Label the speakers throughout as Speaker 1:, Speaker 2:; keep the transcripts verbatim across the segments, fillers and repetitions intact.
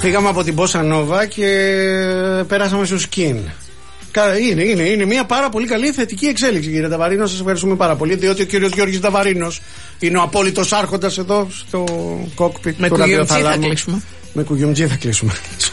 Speaker 1: Φύγαμε από την Μπόσα Νόβα και πέρασαμε στο σκιν. Είναι, είναι, είναι μια πάρα πολύ καλή θετική εξέλιξη, κύριε Ταβαρίνο. Σας ευχαριστούμε πάρα πολύ, διότι ο κύριος Γιώργης Ταβαρίνος είναι ο απόλυτος άρχοντας εδώ στο κόκπιτ του ραδιοθαλάμου. Με κουγιουμτζή θα κλείσουμε.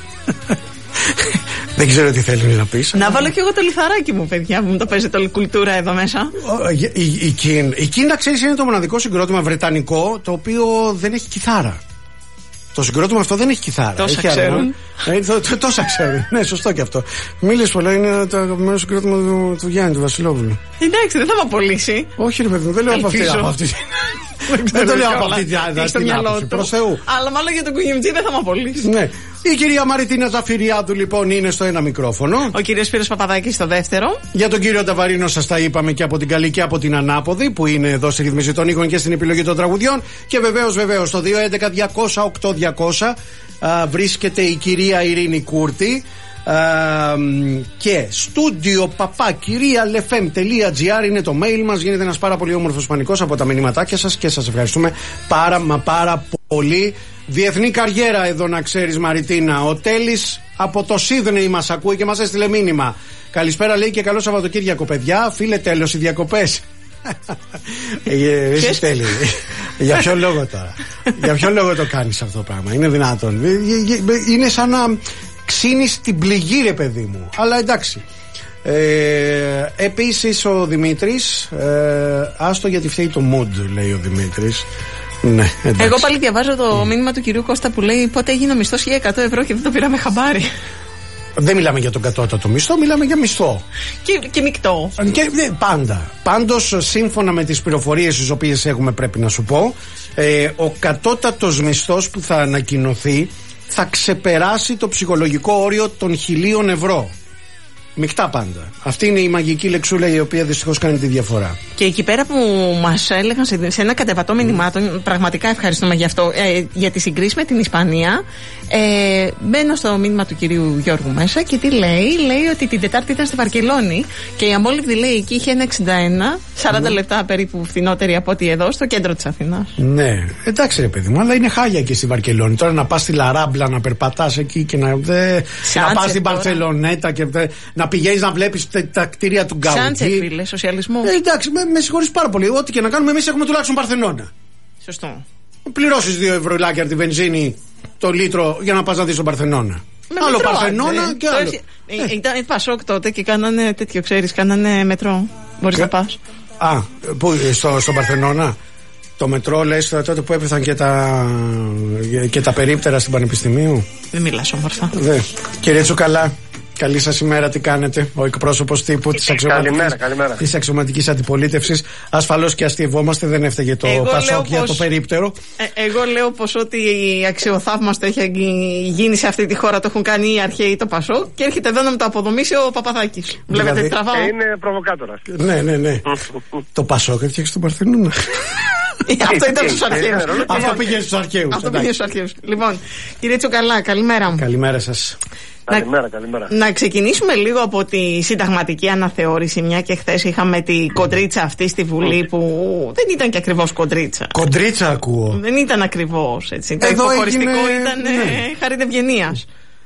Speaker 1: Δεν ξέρω τι θέλει να πεις. Να βάλω κι εγώ το λιθαράκι μου, παιδιά, που μου το παίζετε όλη κουλτούρα εδώ μέσα. Η Κιν, η Κιν, να ξέρεις, είναι το μοναδικό συγκρότημα βρετανικό το οποίο δεν έχει κιθάρα. Το συγκρότημα αυτό δεν έχει κιθάρα. Τόσα έχει ξέρουν. Ε, τό, τό, τόσα ξέρουν. Ναι, σωστό και αυτό. Μίλες πολλά, είναι το αγαπημένο συγκρότημα του, του Γιάννη, του Βασιλόπουλου. Εντάξει, δεν θα με απολύσει. Όχι, ρε παιδί μου, δεν λέω από αυτή. Από αυτή. Δεν το λέω από αυτή την άποψη. Προς Θεού. Αλλά μάλλον για τον κουγιμτζή δεν θα με απολύσει. Ναι. Η κυρία Μαριτίνα Ζαφυριάδου λοιπόν είναι στο ένα μικρόφωνο. Ο κύριος Σπύρος Παπαδάκης στο δεύτερο. Για τον κύριο Ταβαρίνο σας τα είπαμε και από την καλή και από την ανάποδη, που είναι εδώ στη ρύθμιση των ήχων και στην επιλογή των τραγουδιών. Και βεβαίως, βεβαίως, στο δύο έντεκα διακόσια οκτώ διακόσια βρίσκεται η κυρία Ειρήνη Κούρτη. Uh, και στούντιο παπά κυρία λεφέμ τελεία τζι άρ είναι το mail μας. Γίνεται ένας πάρα πολύ όμορφος πανικός από τα μηνυματάκια σας και σας ευχαριστούμε πάρα μα πάρα πολύ. Διεθνή καριέρα εδώ, να ξέρεις, Μαριτίνα. Ο Τέλης από το Σίδνεϊ μας ακούει και μας έστειλε μήνυμα. Καλησπέρα, λέει, και καλό Σαββατοκύριακο, παιδιά. Φίλε, τέλος οι διακοπές. Εσύ Τέλη, για ποιο λόγο τώρα? Για ποιο λόγο το κάνεις αυτό το πράγμα? Είναι δυνατόν? Είναι σαν να ξύνεις την πληγή, ρε παιδί μου. Αλλά εντάξει. Ε, επίσης ο Δημήτρης, ε, άστο γιατί φταίει το mood, λέει ο Δημήτρης. Ναι, εντάξει. Εγώ πάλι διαβάζω το mm. μήνυμα του κυρίου Κώστα που λέει πότε έγινε ο μισθός χίλια εκατό ευρώ και δεν το πήραμε χαμπάρι. Δεν μιλάμε για τον κατώτατο μισθό, μιλάμε για μισθό. Και, και μεικτό. Και, πάντα. Πάντως, σύμφωνα με τις πληροφορίες τις οποίες έχουμε, πρέπει να σου πω, ε, ο κατώτατος μισθός που θα ανακοινωθεί θα ξεπεράσει το ψυχολογικό όριο των χιλίων ευρώ. Μεικτά πάντα. Αυτή είναι η μαγική λεξούλα η οποία δυστυχώς κάνει τη διαφορά. Και εκεί πέρα που μας έλεγαν σε, σε ένα κατεβατό μηνυμάτων, πραγματικά ευχαριστούμε γι' αυτό, ε, για τη συγκρίση με την Ισπανία. Ε, μπαίνω στο μήνυμα του κυρίου Γιώργου μέσα και τι λέει? Λέει ότι την Τετάρτη ήταν στη Βαρκελόνη και η αμόλυβδη, λέει, εκεί είχε ένα εξήντα ένα, σαράντα mm. λεπτά περίπου φθηνότερη από ό,τι εδώ, στο κέντρο της Αθηνάς. Ναι, εντάξει, ρε παιδί μου, αλλά είναι χάλια και στη Βαρκελόνη. Τώρα να πας στη Λαράμπλα, να περπατάς εκεί και να, δε, να πας στην Μπαρσελονέτα και δε, να πηγαίνεις να βλέπεις τα κτίρια του Γκάουτι. Σάντσε, φίλε, σοσιαλισμό. Ε, εντάξει, με, με συγχωρείς πάρα πολύ. Ό,τι και να κάνουμε, εμείς έχουμε τουλάχιστον Παρθενώνα. Σωστό. Πληρώσεις δύο ευρωλάκια τη βενζίνη το λίτρο για να πας να δεις τον Παρθενώνα. Με άλλο μετρό, Παρθενώνα άντε. Και άλλο. Ε, ήταν ε. Πασόκ τότε και κάνανε τέτοιο, ξέρεις, κάνανε μετρό. Μπορείς και... να πας. Α, πού, στο, στον Παρθενώνα. Το μετρό, λες, τότε που έπεφταν και τα, και τα περίπτερα στην Πανεπιστημίου. Δεν μιλάς όμορφα. Δε. Κύριε Τσουκαλά, καλή σας ημέρα, τι κάνετε? Ο εκπρόσωπος τύπου της αξιωματικής, αξιωματικής αντιπολίτευσης. Ασφαλώς και αστειευόμαστε, δεν έφταιγε το Πασόκ για το περίπτερο. Ε, εγώ λέω πως ό,τι αξιοθαύμαστο έχει γίνει σε αυτή τη χώρα το έχουν κάνει οι αρχαίοι, το Πασόκ, και έρχεται εδώ να μου το αποδομήσει ο Παπαδάκης. Βλέπετε τι τραβάω. Ε, είναι προβοκάτορας. Ναι, ναι, ναι. Το Πασόκ έφτιαξε τον Παρθενώνα. Αυτό ήταν στους αρχαίους. Αυτό πήγε στους αρχαίους. Αυτό πήγε στους αρχαίους. Λοιπόν, κύριε Τσουκαλά, καλημέρα. Καλημέρα σας. Καλημέρα, καλημέρα. Να ξεκινήσουμε λίγο από τη συνταγματική αναθεώρηση, μια και χθες είχαμε τη κοντρίτσα αυτή στη Βουλή που δεν ήταν και ακριβώς κοντρίτσα. Κοντρίτσα ακούω. Δεν ήταν ακριβώς έτσι. Το υποχωριστικό έγινε... ήταν ναι. Χάρη ευγενίας.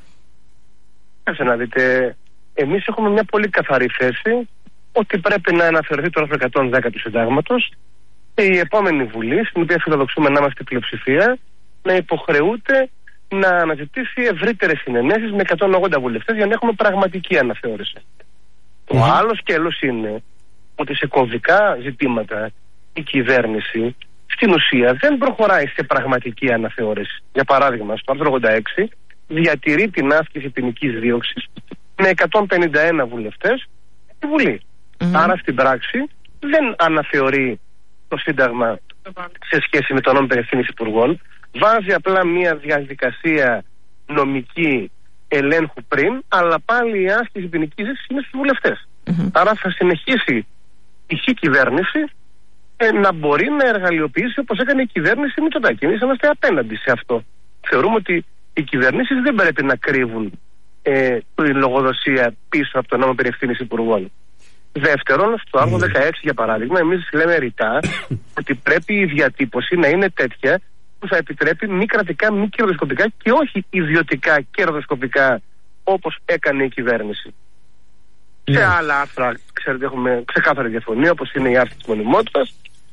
Speaker 2: Κάτσε να δείτε, εμείς έχουμε μια πολύ καθαρή θέση ότι πρέπει να αναφερθεί το άρθρο εκατόν δέκα του Συντάγματος και η επόμενη Βουλή, στην οποία φιλοδοξούμε να είμαστε πλειοψηφία, να υποχρεούται να αναζητήσει ευρύτερες συνενέσεις με εκατόν ογδόντα βουλευτές για να έχουμε πραγματική αναθεώρηση. Mm-hmm. Το άλλο σκέλος είναι ότι σε κομβικά ζητήματα η κυβέρνηση στην ουσία δεν προχωράει σε πραγματική αναθεώρηση. Για παράδειγμα, στο άρθρο ογδόντα έξι διατηρεί την άσκηση ποινικής δίωξης με εκατόν πενήντα ένα βουλευτές στη Βουλή. Mm-hmm. Άρα στην πράξη δεν αναθεωρεί το Σύνταγμα σε σχέση με τον νόμο περί ευθύνης υπουργών. Βάζει απλά μια διαδικασία νομική ελέγχου πριν, αλλά πάλι η άσκηση ποινικής δίωξης είναι στους βουλευτές. Mm-hmm. Άρα θα συνεχίσει η χ κυβέρνηση ε, να μπορεί να εργαλειοποιήσει όπως έκανε η κυβέρνηση Μητσοτάκη. Εμείς είμαστε απέναντι σε αυτό. Θεωρούμε ότι οι κυβερνήσεις δεν πρέπει να κρύβουν ε, την λογοδοσία πίσω από τον νόμο περί ευθύνης υπουργών. Δεύτερον, στο άρθρο δεκαέξι για παράδειγμα, εμείς λέμε ρητά ότι πρέπει η διατύπωση να είναι τέτοια που που θα επιτρέπει μη κρατικά, μη κερδοσκοπικά και όχι ιδιωτικά κερδοσκοπικά όπως έκανε η κυβέρνηση. Yeah. Σε άλλα άρθρα, ξέρετε, έχουμε ξεκάθαρη διαφωνία, όπως είναι η άρθρα της μονιμότητας.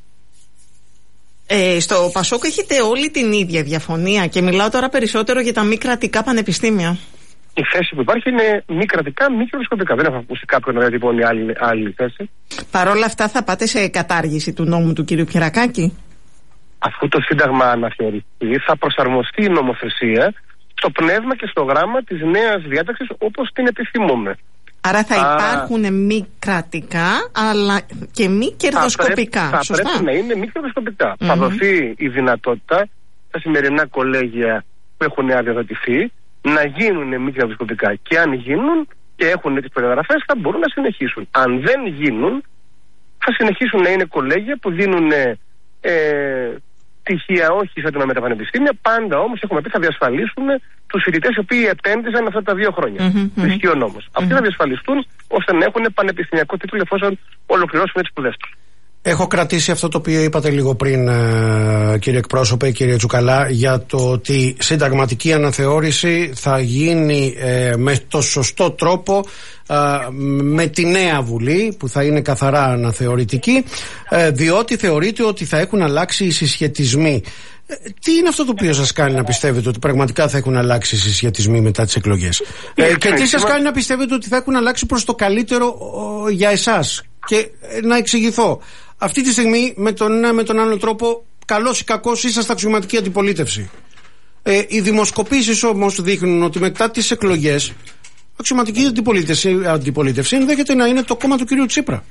Speaker 3: Ε, στο Πασόκ έχετε όλη την ίδια διαφωνία και μιλάω τώρα περισσότερο για τα μη κρατικά πανεπιστήμια.
Speaker 2: Η θέση που υπάρχει είναι μη κρατικά, μη κερδοσκοπικά. Δεν έχω ακούσει κάποιον να διατυπώνει άλλη, άλλη θέση.
Speaker 3: Παρ' όλα αυτά θα πάτε σε κατάργηση του νόμου του κ. Πιερακάκη?
Speaker 2: Αφού το Σύνταγμα αναθεωρηθεί, θα προσαρμοστεί η νομοθεσία στο πνεύμα και στο γράμμα της νέας διάταξης όπως την επιθυμούμε.
Speaker 3: Άρα θα Άρα... υπάρχουν μη κρατικά αλλά και μη κερδοσκοπικά.
Speaker 2: Θα, πρέπει, θα πρέπει να είναι μη κερδοσκοπικά. Mm-hmm. Θα δοθεί η δυνατότητα στα σημερινά κολέγια που έχουν αδειοδοτηθεί να γίνουν μη κερδοσκοπικά. Και αν γίνουν και έχουν τις προδιαγραφές, θα μπορούν να συνεχίσουν. Αν δεν γίνουν, θα συνεχίσουν να είναι κολέγια που δίνουν ε, στοιχεία όχι σαν με τα πανεπιστήμια. Πάντα όμως έχουμε πει θα διασφαλίσουμε τους φοιτητές οι οποίοι επένδυσαν αυτά τα δύο χρόνια. Mm-hmm. Ισχύει ο νόμος. Mm-hmm. Αυτοί θα διασφαλιστούν ώστε να έχουν πανεπιστημιακό τίτλο εφόσον ολοκληρώσουν τις σπουδές τους.
Speaker 1: Έχω κρατήσει αυτό το οποίο είπατε λίγο πριν, κύριε εκπρόσωπε, κύριε Τσουκαλά, για το ότι συνταγματική αναθεώρηση θα γίνει ε, με το σωστό τρόπο ε, με τη νέα Βουλή που θα είναι καθαρά αναθεωρητική, ε, διότι θεωρείται ότι θα έχουν αλλάξει οι συσχετισμοί. Ε, τι είναι αυτό το οποίο σας κάνει να πιστεύετε ότι πραγματικά θα έχουν αλλάξει οι συσχετισμοί μετά τις εκλογές? Ε, και τι σας κάνει να πιστεύετε ότι θα έχουν αλλάξει προς το καλύτερο ο, για εσάς? Και ε, να εξηγηθώ. Αυτή τη στιγμή με τον ένα με τον άλλο τρόπο, καλός ή κακός, είσαστε αξιωματική αντιπολίτευση. Ε, οι δημοσκοπήσεις όμως δείχνουν ότι μετά τις εκλογές αξιωματική αντιπολίτευση, αντιπολίτευση ενδέχεται να είναι το κόμμα του κυρίου Τσίπρα.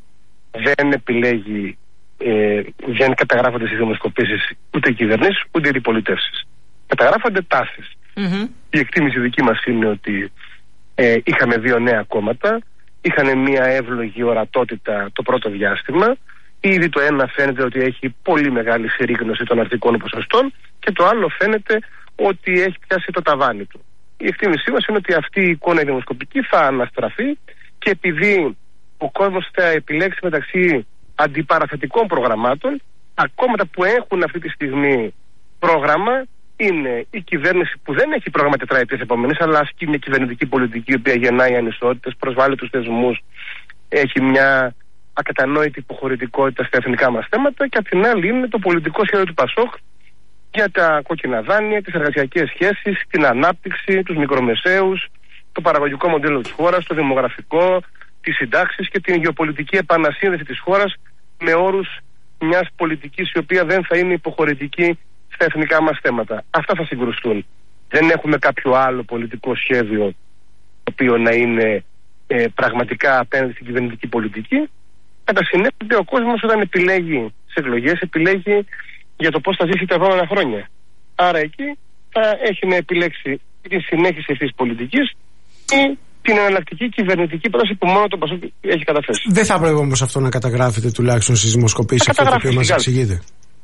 Speaker 2: Δεν επιλέγει, ε, δεν καταγράφονται στις δημοσκοπήσεις ούτε οι κυβερνήσεις ούτε οι αντιπολιτεύσεις. Καταγράφονται τάσεις. Mm-hmm. Η εκτίμηση δική μας είναι ότι ε, είχαμε δύο νέα κόμματα, είχαν μια εύλογη ορατότητα το πρώτο διάστημα. Ήδη το ένα φαίνεται ότι έχει πολύ μεγάλη συρρήγνωση των αρτικών ποσοστών και το άλλο φαίνεται ότι έχει πιάσει το ταβάνι του. Η εκτίμησή μας είναι ότι αυτή η εικόνα η δημοσκοπική θα αναστραφεί και επειδή ο κόσμος θα επιλέξει μεταξύ αντιπαραθετικών προγραμμάτων, τα κόμματα που έχουν αυτή τη στιγμή πρόγραμμα είναι η κυβέρνηση που δεν έχει πρόγραμμα τετραετίας επόμενης, αλλά ασκεί μια κυβερνητική πολιτική η οποία γεννάει ανισότητες, προσβάλλει τους θεσμούς, έχει μια ακατανόητη υποχωρητικότητα στα εθνικά μας θέματα, και απ' την άλλη είναι το πολιτικό σχέδιο του Πασόκ για τα κόκκινα δάνεια, τις εργασιακές σχέσεις, την ανάπτυξη, τους μικρομεσαίους, το παραγωγικό μοντέλο της χώρας, το δημογραφικό, τις συντάξεις και την γεωπολιτική επανασύνδεση της χώρας με όρους μιας πολιτικής η οποία δεν θα είναι υποχωρητική στα εθνικά μας θέματα. Αυτά θα συγκρουστούν. Δεν έχουμε κάποιο άλλο πολιτικό σχέδιο το οποίο να είναι ε, πραγματικά απέναντι στην κυβερνητική πολιτική. Κατά συνέπεια, ο κόσμος όταν επιλέγει σε εκλογές, επιλέγει για το πώς θα ζήσει τα επόμενα χρόνια. Άρα εκεί θα έχει να επιλέξει τη συνέχιση αυτής της πολιτικής ή την εναλλακτική κυβερνητική πρόταση που μόνο το Πασόκ έχει καταθέσει.
Speaker 1: Δεν θα πρέπει όμως αυτό να καταγράφεται τουλάχιστον στις δημοσκοπήσεις, αυτό το οποίο μας εξηγείτε?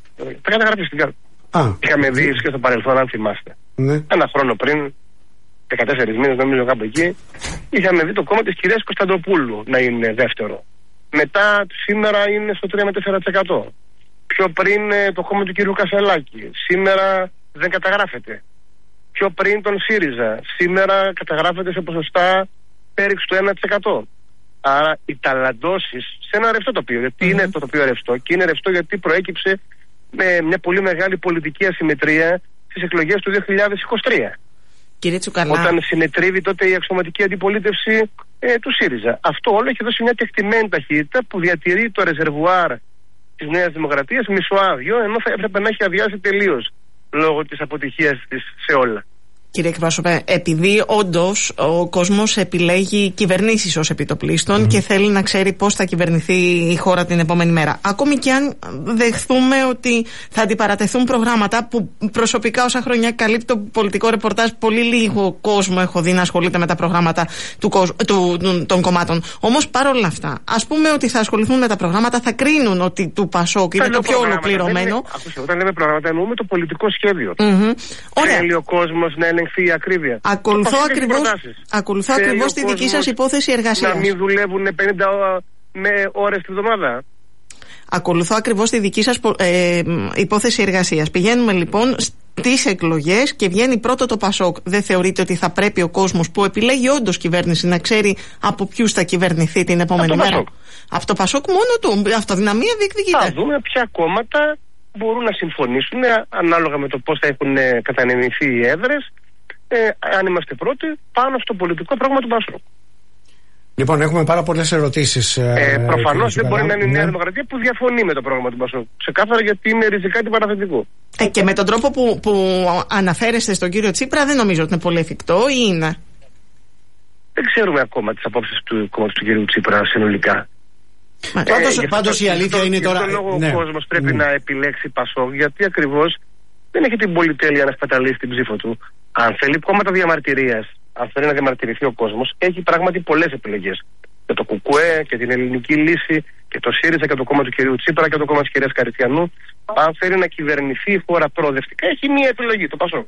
Speaker 2: Θα καταγράφει στην κάρτα. Α, Είχαμε δει και στο παρελθόν, αν θυμάστε. Ναι. Ένα χρόνο πριν, δεκατέσσερις μήνες νομίζω κάπου εκεί, είχαμε δει το κόμμα της κυρίας Κωνσταντοπούλου να είναι δεύτερο. Μετά σήμερα είναι στο τρία με τέσσερα τοις εκατό. Πιο πριν το κόμμα του κυρίου Κασελάκη. Σήμερα δεν καταγράφεται. Πιο πριν τον ΣΥΡΙΖΑ. Σήμερα καταγράφεται σε ποσοστά πέριξ του ένα τοις εκατό. Άρα οι ταλαντώσεις σε ένα ρευστό τοπίο. Γιατί mm-hmm. είναι το τοπίο ρευστό, και είναι ρευστό γιατί προέκυψε με μια πολύ μεγάλη πολιτική ασυμμετρία στις εκλογές του δύο χιλιάδες είκοσι τρία.
Speaker 3: Κύριε Τσουκαλά,
Speaker 2: όταν συνετρίβει τότε η αξιωματική αντιπολίτευση ε, του ΣΥΡΙΖΑ. Αυτό όλο έχει δώσει μια κεκτημένη ταχύτητα που διατηρεί το ρεζερβουάρ της Νέας Δημοκρατίας μισοάδιο, ενώ θα έπρεπε να έχει αδειάσει τελείως λόγω της αποτυχίας της σε όλα. Κύριε
Speaker 3: εκπρόσωπε, επειδή όντως ο κόσμος επιλέγει κυβερνήσεις ως επιτοπλίστων mm. και θέλει να ξέρει πώς θα κυβερνηθεί η χώρα την επόμενη μέρα. Ακόμη και αν δεχθούμε ότι θα αντιπαρατεθούν προγράμματα που προσωπικά όσα χρόνια καλύπτω πολιτικό ρεπορτάζ, πολύ λίγο κόσμο έχω δει να ασχολείται με τα προγράμματα του, του, του, των κομμάτων. Όμως παρόλα αυτά, ας πούμε ότι θα ασχοληθούν με τα προγράμματα, θα κρίνουν ότι του Πασόκ είναι το πιο ολοκληρωμένο.
Speaker 2: Ακούστε, όταν λέμε προγράμματα εννοούμε το πολιτικό σχέδιο. Mm-hmm.
Speaker 3: Θέλει
Speaker 2: ο κόσμος να ελεγχθεί η ακρίβεια.
Speaker 3: Ακολουθώ ακριβώς, ακολουθώ ακριβώς τη δική σας υπόθεση εργασίας.
Speaker 2: Να μην δουλεύουν πενήντα με ώρες τη βδομάδα.
Speaker 3: Ακολουθώ ακριβώς τη δική σας ε, υπόθεση εργασίας. Πηγαίνουμε λοιπόν στις εκλογές και βγαίνει πρώτο το Πασόκ. Δεν θεωρείτε ότι θα πρέπει ο κόσμος που επιλέγει όντως κυβέρνηση να ξέρει από ποιους θα κυβερνηθεί την επόμενη
Speaker 2: από
Speaker 3: μέρα?
Speaker 2: Πασόκ.
Speaker 3: Από το Πασόκ μόνο του. Αυτοδυναμία διεκδικείται.
Speaker 2: Θα δούμε ποια κόμματα μπορούν να συμφωνήσουν ανάλογα με το πώς θα έχουν κατανεμηθεί οι έδρες, ε, αν είμαστε πρώτοι, πάνω στο πολιτικό πρόγραμμα του Πασόκ.
Speaker 1: Λοιπόν, έχουμε πάρα πολλές ερωτήσεις.
Speaker 2: Ε,
Speaker 1: ε,
Speaker 2: Προφανώς δεν μπορεί να είναι η Νέα
Speaker 1: ναι.
Speaker 2: Δημοκρατία που διαφωνεί με το πρόγραμμα του Πασόκ. Ξεκάθαρα, γιατί είναι ριζικά αντιπαραθετικό.
Speaker 3: Ε, και με τον τρόπο που, που αναφέρεστε στον κύριο Τσίπρα, δεν νομίζω ότι είναι πολύ εφικτό, ή είναι?
Speaker 2: Δεν ξέρουμε ακόμα τις απόψεις του κόμματος του κύριου Τσίπρα συνολικά.
Speaker 1: Πάντως,
Speaker 2: ε,
Speaker 1: πάντως η αλήθεια είναι τώρα.
Speaker 2: Για τον λόγο
Speaker 1: ναι.
Speaker 2: ο κόσμος πρέπει
Speaker 1: ναι.
Speaker 2: να επιλέξει Πασόκ, γιατί ακριβώς δεν έχει την πολυτέλεια να σπαταλήσει την ψήφο του. Αν θέλει κόμματα διαμαρτυρίας, αν θέλει να διαμαρτυρηθεί ο κόσμος, έχει πράγματι πολλές επιλογές. Και το ΚΚΕ και την Ελληνική Λύση και το ΣΥΡΙΖΑ και το κόμμα του κυρίου Τσίπρα και το κόμμα της κυρίας Καριτιανού. Αν θέλει να κυβερνηθεί η χώρα προοδευτικά, έχει μία επιλογή, το Πασόκ.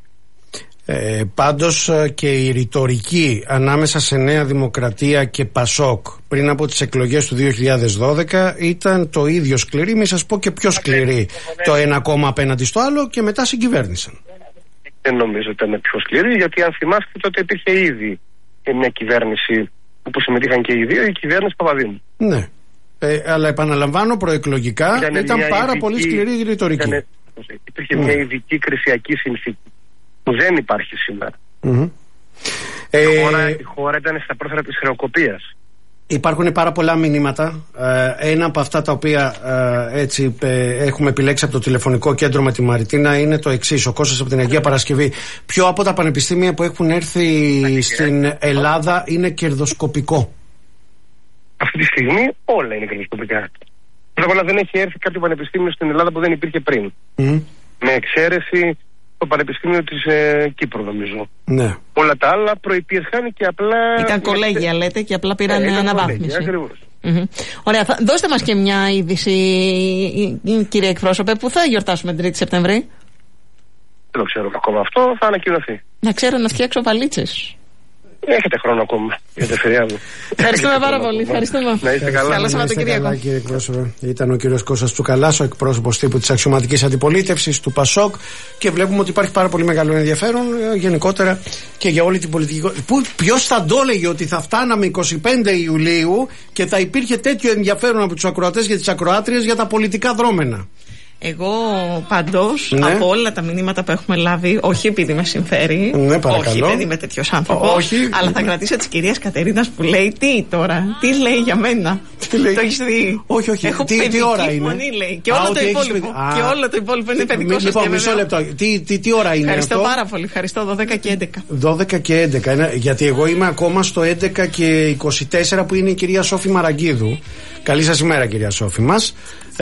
Speaker 1: Ε, πάντως και η ρητορική ανάμεσα σε Νέα Δημοκρατία και Πασόκ πριν από τις εκλογές του δύο χιλιάδες δώδεκα ήταν το ίδιο σκληρή, μη σας πω και πιο σκληρή, το ένα κόμμα απέναντι στο άλλο, και μετά συγκυβέρνησαν.
Speaker 2: Δεν νομίζω ότι ήταν πιο σκληρή, γιατί αν θυμάστε τότε υπήρχε ήδη μια κυβέρνηση όπου συμμετείχαν και οι δύο, η κυβέρνηση Παπαδήμου.
Speaker 1: Ναι, ε, αλλά επαναλαμβάνω, προεκλογικά ήταν, ήταν πάρα ειδική, πολύ σκληρή η ρητορική. Ήταν,
Speaker 2: υπήρχε mm. μια ειδική κρισιακή συνθήκη που δεν υπάρχει σήμερα.
Speaker 1: Mm-hmm.
Speaker 2: Η,
Speaker 1: ε,
Speaker 2: χώρα, η χώρα ήταν στα πρόθυρα της χρεοκοπίας.
Speaker 1: Υπάρχουν πάρα πολλά μηνύματα. Ε, ένα από αυτά τα οποία ε, έτσι ε, έχουμε επιλέξει από το τηλεφωνικό κέντρο με τη Μαριτίνα είναι το εξής. Ο Κώστας από την Αγία Παρασκευή. Ποιο από τα πανεπιστήμια που έχουν έρθει στην Ελλάδα είναι κερδοσκοπικό?
Speaker 2: Αυτή τη στιγμή όλα είναι κερδοσκοπικά. Πρώτα απ' όλα δεν έχει έρθει κάποιο πανεπιστήμιο στην Ελλάδα που δεν υπήρχε πριν. Mm. Με εξαίρεση το Πανεπιστήμιο της ε, Κύπρου, νομίζω.
Speaker 1: Ναι.
Speaker 2: Όλα τα άλλα προϋπήρχαν και απλά...
Speaker 3: Ήταν κολέγια, λέτε, και απλά πήραν ε, αναβάθμιση.
Speaker 2: Ακριβώς.
Speaker 3: Mm-hmm. Ωραία, θα, δώστε μας και μια είδηση, κύριε εκπρόσωπε, που θα γιορτάσουμε την τρίτη Σεπτεμβρίου.
Speaker 2: Δεν το ξέρω ακόμα αυτό, θα ανακοινωθεί.
Speaker 3: Να ξέρω να φτιάξω βαλίτσες.
Speaker 2: Έχετε χρόνο ακόμα για τα φεριάδου.
Speaker 3: Ευχαριστούμε πάρα πολύ. Ευχαριστούμε.
Speaker 2: Να είστε καλά.
Speaker 3: Καλό Σαββατοκύριακο.
Speaker 1: Κύριε εκπρόσωπε, ήταν ο κύριος Κώστας Τσουκαλάς, ο εκπρόσωπος τύπου της αξιωματικής αντιπολίτευσης του Πασόκ, και βλέπουμε ότι υπάρχει πάρα πολύ μεγάλο ενδιαφέρον γενικότερα και για όλη την πολιτική. Ποιος θα το έλεγε ότι θα φτάναμε εικοστή πέμπτη Ιουλίου και θα υπήρχε τέτοιο ενδιαφέρον από τους ακροατές και τις ακροάτριες για τα πολιτικά δρόμενα?
Speaker 3: Εγώ παντός,
Speaker 1: ναι.
Speaker 3: από όλα τα μηνύματα που έχουμε λάβει, όχι επειδή με συμφέρει,
Speaker 1: ναι,
Speaker 3: όχι δεν είμαι τέτοιος άνθρωπος,
Speaker 1: όχι.
Speaker 3: αλλά θα κρατήσω της κυρίας Κατερίνας που λέει τι τώρα, τι λέει για μένα.
Speaker 1: Τι λέει?
Speaker 3: Το έχεις δει?
Speaker 1: Όχι, όχι.
Speaker 3: Έχω
Speaker 1: τι, τι ώρα είναι?
Speaker 3: Φωνή, λέει. Και, όλο
Speaker 1: Α,
Speaker 3: το υπόλοιπο, και όλο το υπόλοιπο είναι παιδικό σας.
Speaker 1: Λοιπόν, μισό λεπτό. Τι, τι, τι ώρα είναι?
Speaker 3: Ευχαριστώ
Speaker 1: αυτό?
Speaker 3: πάρα πολύ. Ευχαριστώ. δώδεκα και έντεκα.
Speaker 1: δώδεκα και έντεκα. Είναι, γιατί εγώ είμαι ακόμα στο έντεκα και είκοσι τέσσερα που είναι η κυρία Σόφη Μαραγκίδου. Καλή σας ημέρα, κυρία Σόφη μας.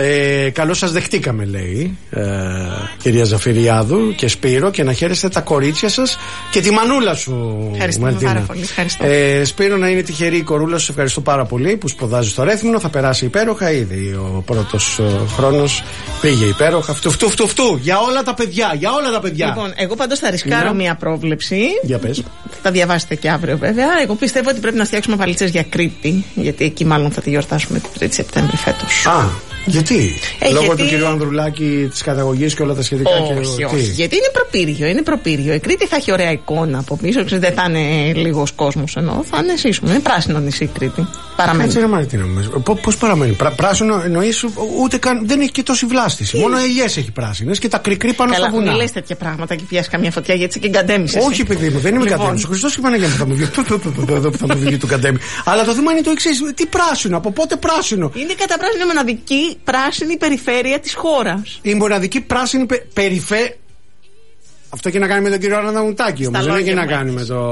Speaker 1: Ε, καλώς σας δεχτήκαμε, λέει ε, κυρία Ζαφυριάδου και Σπύρο, και να χαίρεστε τα κορίτσια σας και τη μανούλα σου.
Speaker 3: Ευχαριστούμε πάρα πολύ. Ευχαριστώ.
Speaker 1: Ε, Σπύρο, να είναι τυχερή η κορούλα σου. Ευχαριστώ πάρα πολύ που σπουδάζει στο Ρέθυμνο. Θα περάσει υπέροχα. Ήδη ο πρώτος χρόνος πήγε υπέροχα. Φτου, φτου, φτου, φτου. Για όλα τα παιδιά. Για όλα τα παιδιά.
Speaker 3: Λοιπόν, εγώ πάντως θα ρισκάρω μια πρόβλεψη.
Speaker 1: Για πες.
Speaker 3: Θα διαβάσετε και αύριο, βέβαια. Εγώ πιστεύω ότι πρέπει να φτιάξουμε βαλίτσες για Κρήτη. Γιατί εκεί μάλλον θα τη γιορτάσουμε την τρίτη Σεπτέμβρη φέτος.
Speaker 1: Α, γιατί?
Speaker 3: Ε,
Speaker 1: Λόγω
Speaker 3: γιατί...
Speaker 1: του κυρίου Ανδρουλάκη, της καταγωγής και όλα τα σχετικά?
Speaker 3: Όχι,
Speaker 1: και...
Speaker 3: όχι.
Speaker 1: Τι?
Speaker 3: Γιατί είναι προπύργιο, είναι προπύργιο. Η Κρήτη θα έχει ωραία εικόνα από πίσω. Δεν θα είναι λίγος κόσμος εννοώ. Θα είναι σύσσωμο. Είναι πράσινο νησί η Κρήτη. Παραμένει.
Speaker 1: Κάτσε ρε Μαρτίνα, πώς παραμένει? Πρά, πράσινο εννοείς? Ούτε καν, δεν έχει και τόση βλάστηση. Μόνο ελιές έχει πράσινες και τα κρικρί πάνω
Speaker 3: Καλά,
Speaker 1: στα βουνά.
Speaker 3: μην λες τέτοια πράγματα και πιάσει καμιά φωτιά, γιατί και εγκαντέμισες.
Speaker 1: Όχι, παιδί μου, δεν είμαι
Speaker 3: λοιπόν.
Speaker 1: κατέμις. Ο Χριστός και η Παναγία μου θα μου βγει. Εδώ που θα μου βγει του κατέμι. Αλλά το θέμα είναι το εξής. Τι πράσινο, από πότε πράσινο?
Speaker 3: Είναι κατά πράσινο μοναδική πράσινη περιφέρεια της χώρας.
Speaker 1: Η μοναδική πράσινη πε, περιφέρεια. Αυτό έχει να κάνει με τον κύριο Αναδαμουτάκη όμως. Δεν έχει να κάνει με το.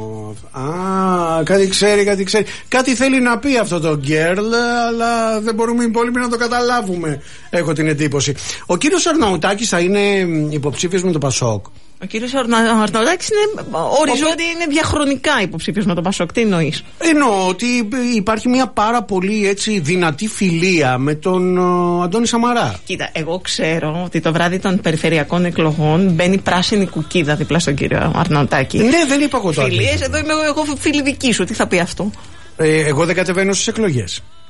Speaker 1: Α, κάτι ξέρει, κάτι ξέρει. Κάτι θέλει να πει αυτό το girl, αλλά δεν μπορούμε οι υπόλοιποι να το καταλάβουμε. Έχω την εντύπωση. Ο κύριος Αρναουτάκης θα είναι υποψήφιος με το Πασόκ.
Speaker 3: Ο κύριος Αρναουτάκης είναι οριζόντια, είναι διαχρονικά υποψήφιος με τον Πασόκ. Τι εννοείς?
Speaker 1: Εννοώ ότι υπάρχει μια πάρα πολύ έτσι δυνατή φιλία με τον uh, Αντώνη Σαμαρά.
Speaker 3: Κοίτα, εγώ ξέρω ότι το βράδυ των περιφερειακών εκλογών μπαίνει πράσινη κουκίδα δίπλα στον κύριο Αρναουτάκη.
Speaker 1: Ναι, δεν είπα εγώ τώρα.
Speaker 3: Φιλίες, εδώ είμαι εγώ φίλη δική σου. Τι θα πει αυτό?
Speaker 1: Ε, εγώ δεν κατεβαίνω στις εκλογές.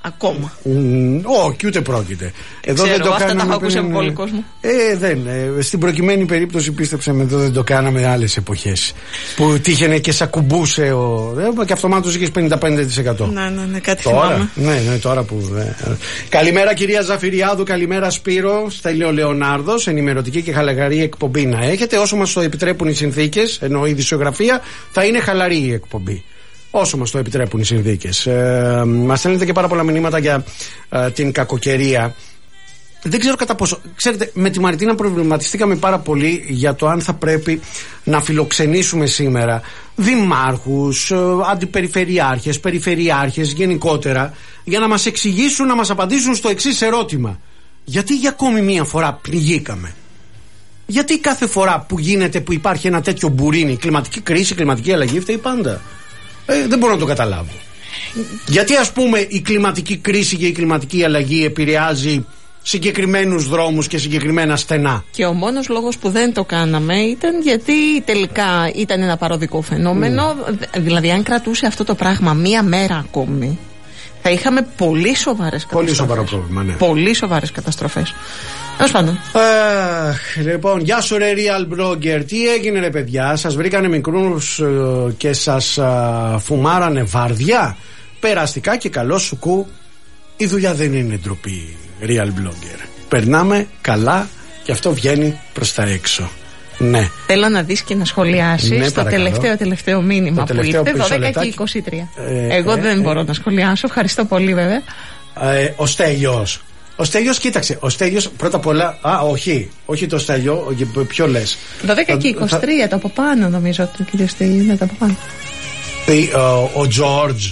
Speaker 3: Ακόμα.
Speaker 1: Όχι, ούτε πρόκειται. Εδώ
Speaker 3: Ξέρω,
Speaker 1: δεν το
Speaker 3: αυτά
Speaker 1: κάναμε.
Speaker 3: τα έχω ακούσει από
Speaker 1: πριν...
Speaker 3: πολύ κόσμο.
Speaker 1: Ε, δεν. Ε, στην προκειμένη περίπτωση, πίστεψε με, εδώ δεν το κάναμε άλλες εποχές. Που τύχαινε και σακουμπούσε ο. Ε, και αυτομάτως είχες πενήντα πέντε τοις εκατό.
Speaker 3: Ναι, ναι, ναι, κάτι
Speaker 1: τώρα,
Speaker 3: θυμάμαι.
Speaker 1: Ναι, ναι, τώρα που. Ε. Καλημέρα, κυρία Ζαφυριάδου, καλημέρα, Σπύρο. Στέλνει ο Λεωνάρδος. Ενημερωτική και χαλαρή εκπομπή να έχετε. Όσο μας το επιτρέπουν οι συνθήκες, εννοώ η ειδησιογραφία, θα είναι χαλαρή η εκπομπή. Όσο μας το επιτρέπουν οι συνθήκες. Ε, μας στέλνετε και πάρα πολλά μηνύματα για ε, την κακοκαιρία. Δεν ξέρω κατά πόσο. Ξέρετε, με τη Μαριτίνα προβληματιστήκαμε πάρα πολύ για το αν θα πρέπει να φιλοξενήσουμε σήμερα δημάρχους, ε, αντιπεριφερειάρχες, περιφερειάρχες γενικότερα, για να μας εξηγήσουν, να μας απαντήσουν στο εξής ερώτημα. Γιατί για ακόμη μία φορά πνιγήκαμε? Γιατί κάθε φορά που γίνεται, που υπάρχει ένα τέτοιο μπουρίνι, κλιματική κρίση, κλιματική αλλαγή, φταίει πάντα? Ε, δεν μπορώ να το καταλάβω. Γιατί, ας πούμε, η κλιματική κρίση και η κλιματική αλλαγή επηρεάζει συγκεκριμένους δρόμους και συγκεκριμένα στενά?
Speaker 3: Και ο μόνος λόγος που δεν το κάναμε ήταν γιατί τελικά ήταν ένα παροδικό φαινόμενο. Mm. Δηλαδή, αν κρατούσε αυτό το πράγμα μία μέρα ακόμη, θα είχαμε πολύ σοβαρές καταστροφές.
Speaker 1: Πολύ σοβαρό πρόβλημα, ναι.
Speaker 3: Πολύ σοβαρές καταστροφές. Τέλος πάντων.
Speaker 1: Uh, λοιπόν, γεια σου ρε Real Blogger. Τι έγινε ρε παιδιά? Σας βρήκανε μικρούς uh, και σας uh, φουμάρανε βάρδια? Περαστικά και καλό σου κου. Η δουλειά δεν είναι ντροπή, Real Blogger. Περνάμε καλά και αυτό βγαίνει προς τα έξω. Ναι.
Speaker 3: Θέλω να δεις και να σχολιάσεις
Speaker 1: ναι,
Speaker 3: το τελευταίο τελευταίο μήνυμα το τελευταίο που ήρθε δώδεκα και είκοσι τρία. Ε, Εγώ ε, δεν ε, μπορώ ε, να σχολιάσω. Ευχαριστώ πολύ βέβαια.
Speaker 1: Ε, ο Στέλιος. Ο Στέλιος, κοίταξε. Ο Στέλιος πρώτα απ' όλα. Α, όχι. Όχι το Στέλιο. Ποιο λες?
Speaker 3: δώδεκα και είκοσι τρία θα... το από πάνω νομίζω του κύριο Στέλιο. Είναι το από πάνω.
Speaker 1: Ε, ο, ο George.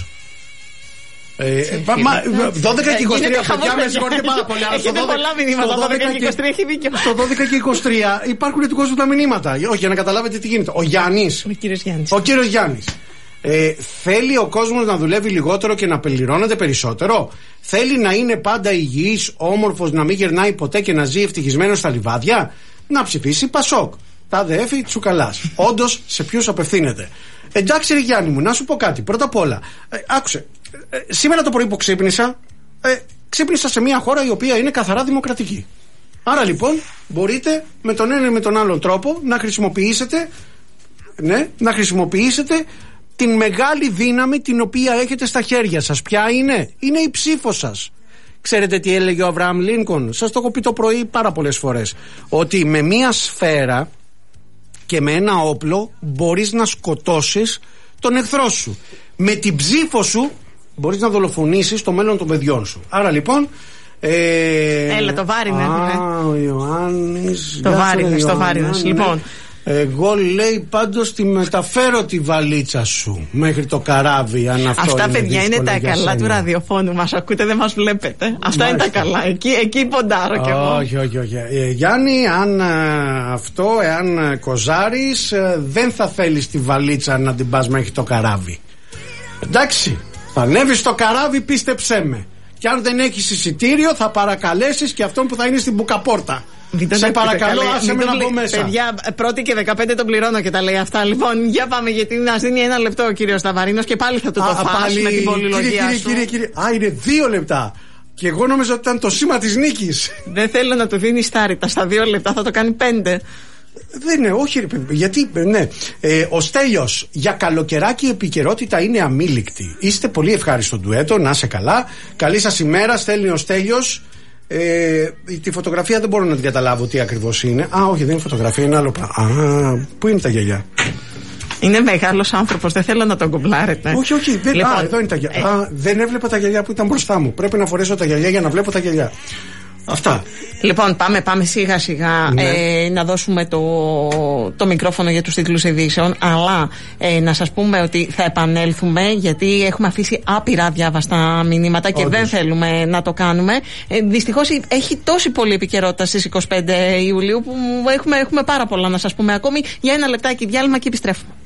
Speaker 1: Ε, δώδεκα και είκοσι τρία παιδιά, με συγχωρείτε πάρα πολύ.
Speaker 3: Έχετε πολλά μηνύματα. δώδεκα και είκοσι τρία έχει δίκιο.
Speaker 1: Στο δώδεκα και είκοσι τρία υπάρχουν του κόσμου τα μηνύματα. Όχι, για να καταλάβετε τι γίνεται. Ο Γιάννης.
Speaker 3: Ο κύριος Γιάννης.
Speaker 1: Ο κύριος Γιάννης. Ε, θέλει ο κόσμος να δουλεύει λιγότερο και να πληρώνεται περισσότερο? Θέλει να είναι πάντα υγιής, όμορφος, να μην γερνάει ποτέ και να ζει ευτυχισμένος στα λιβάδια? Να ψηφίσει Πασόκ. Τάδε έφη Τσουκαλάς. Όντως, σε ποιους απευθύνεται? Εντάξει, ρε Γιάννη μου, να σου πω κάτι. Πρώτα απ' όλα, ε, άκουσε. Ε, σήμερα το πρωί που ξύπνησα, ε, ξύπνησα σε μια χώρα η οποία είναι καθαρά δημοκρατική. Άρα λοιπόν, μπορείτε με τον ένα ή με τον άλλον τρόπο να χρησιμοποιήσετε, ναι, να χρησιμοποιήσετε την μεγάλη δύναμη την οποία έχετε στα χέρια σας. Ποια είναι? Είναι η ψήφος σας. Ξέρετε τι έλεγε ο Αβραάμ Λίνκον? Σας το έχω πει το πρωί πάρα πολλές φορές. Ότι με μία σφαίρα και με ένα όπλο μπορείς να σκοτώσεις τον εχθρό σου. Με την ψήφο σου μπορείς να δολοφονήσεις το μέλλον των παιδιών σου. Άρα λοιπόν. Ε...
Speaker 3: Έλα, το Βάρινε.
Speaker 1: Α, ο Ιωάννης.
Speaker 3: Το Βάρινε, το Βάρινε. Λοιπόν.
Speaker 1: Εγώ λέει πάντως τη μεταφέρω τη βαλίτσα σου μέχρι το καράβι. Αν αυτό
Speaker 3: αυτά
Speaker 1: είναι
Speaker 3: παιδιά είναι τα καλά
Speaker 1: σένα.
Speaker 3: Του ραδιοφώνου. Μας ακούτε, δεν μας βλέπετε. Αυτά μάλιστα. Είναι τα καλά. Εκεί, εκεί ποντάρω κι εγώ.
Speaker 1: Όχι, όχι, όχι. Ε, Γιάννη, αν α, αυτό, εάν κοζάρεις, ε, δεν θα θέλεις τη βαλίτσα να την πας μέχρι το καράβι. Εντάξει. Θα ανέβεις στο καράβι, πίστεψέ με. Και αν δεν έχεις εισιτήριο, θα παρακαλέσεις και αυτόν που θα είναι στην μπουκαπόρτα. Σε παρακαλώ, άσε με να μπω μέσα.
Speaker 3: Παιδιά, πρώτη και δεκαπέντε τον πληρώνω και τα λέει αυτά. Λοιπόν, για πάμε, γιατί μας δίνει ένα λεπτό ο κύριος Σταβαρίνος και πάλι θα του το φας με την πολυλογία
Speaker 1: κύριε,
Speaker 3: σου.
Speaker 1: Κύριε, κύριε, α, είναι δύο λεπτά. Και εγώ νόμιζα ότι ήταν το σήμα της νίκης.
Speaker 3: Δεν θέλω να του δίνει στάρητα. Στα δύο λεπτά θα το κάνει πέντε.
Speaker 1: Δεν είναι, όχι ρε παιδί, γιατί, ναι. Ε, ο Στέλιος, για καλοκαιράκι η επικαιρότητα είναι αμήλικτη. Είστε πολύ ευχάριστο ντουέτο, να είσαι καλά. Καλή σας ημέρα, στέλνει ο Στέλιος. Ε, τη φωτογραφία δεν μπορώ να την καταλάβω τι ακριβώς είναι. Α, όχι, δεν είναι φωτογραφία, είναι άλλο πράγμα. Α, πού είναι τα γυαλιά?
Speaker 3: Είναι μεγάλος άνθρωπος, δεν θέλω να τον κομπλάρετε.
Speaker 1: Όχι, όχι, δεν, λοιπόν, α, εδώ είναι τα γυαλιά. Ε... Α, δεν έβλεπα τα γυαλιά που ήταν μπροστά μου. Πρέπει να φορέσω τα γυαλιά για να βλέπω τα γυαλιά. Αυτά.
Speaker 3: Λοιπόν, πάμε, πάμε σιγά σιγά ναι. ε, να δώσουμε το, το μικρόφωνο για τους τίτλους ειδήσεων. Αλλά ε, να σας πούμε ότι θα επανέλθουμε, γιατί έχουμε αφήσει άπειρα διάβαστα μηνύματα και Όντως. δεν θέλουμε να το κάνουμε. Ε, δυστυχώς έχει τόση πολλή επικαιρότητα στις είκοσι πέντε Ιουλίου που έχουμε, έχουμε πάρα πολλά να σας πούμε ακόμη. Για ένα λεπτάκι διάλειμμα και επιστρέφουμε.